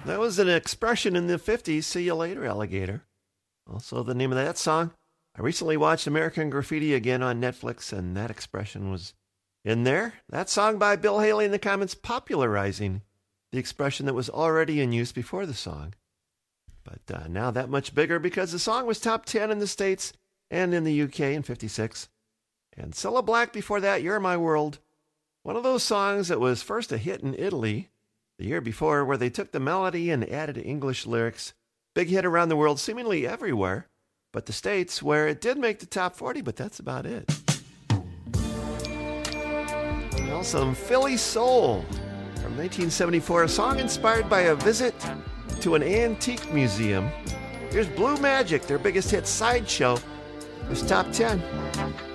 That was an expression in the 50s, see you later, alligator. Also, the name of that song. I recently watched American Graffiti again on Netflix, and that expression was in there. That song by Bill Haley in the comments popularizing the expression that was already in use before the song. But now that much bigger because the song was top 10 in the States and in the UK in 56. And Cilla Black before that, You're My World. One of those songs that was first a hit in Italy the year before, where they took the melody and added English lyrics. Big hit around the world, seemingly everywhere, but the States, where it did make the top 40, but that's about it. Well, some Philly soul from 1974, a song inspired by a visit to an antique museum. Here's Blue Magic, their biggest hit, Sideshow. It was top 10.